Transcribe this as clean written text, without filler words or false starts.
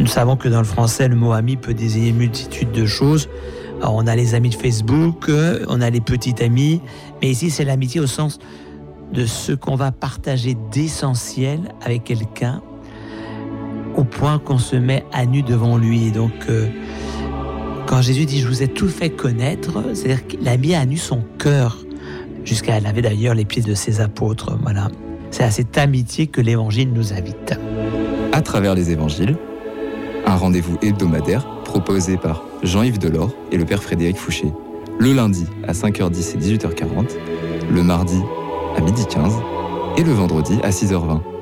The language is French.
savons que dans le français, le mot ami peut désigner une multitude de choses. Alors, on a les amis de Facebook, on a les petits amis, mais ici c'est l'amitié au sens de ce qu'on va partager d'essentiel avec quelqu'un au point qu'on se met à nu devant lui. Et donc, quand Jésus dit « je vous ai tout fait connaître », c'est-à-dire qu'il a mis à nu son cœur, jusqu'à laver d'ailleurs les pieds de ses apôtres. Voilà. C'est à cette amitié que l'Évangile nous invite. À travers les Évangiles, un rendez-vous hebdomadaire proposé par Jean-Yves Delors et le Père Frédéric Fouché, le lundi à 5h10 et 18h40, le mardi à 12h15 et le vendredi à 6h20.